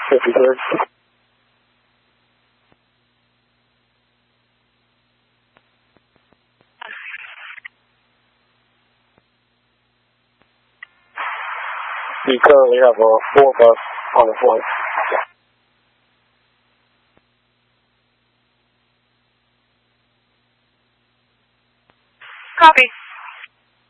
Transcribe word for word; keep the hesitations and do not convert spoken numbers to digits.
fifty-third. You currently have a four bus on the flight. Copy.